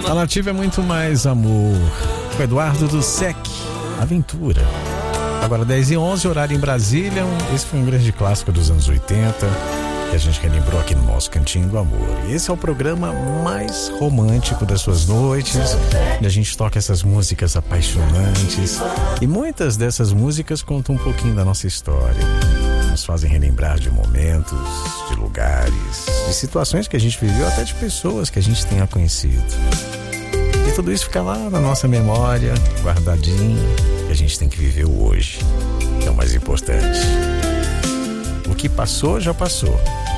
A Nativa é muito mais amor. Com Eduardo do Sec, Aventura. Agora 10h11, horário em Brasília. Esse foi um grande clássico dos anos 80 que a gente relembrou aqui no nosso Cantinho do Amor. E esse é o programa mais romântico das suas noites, onde a gente toca essas músicas apaixonantes. E muitas dessas músicas contam um pouquinho da nossa história. Nos fazem relembrar de momentos, de lugares, de situações que a gente viveu, até de pessoas que a gente tenha conhecido. E tudo isso fica lá na nossa memória, guardadinho, que a gente tem que viver o hoje, que é o mais importante. O que passou, já passou.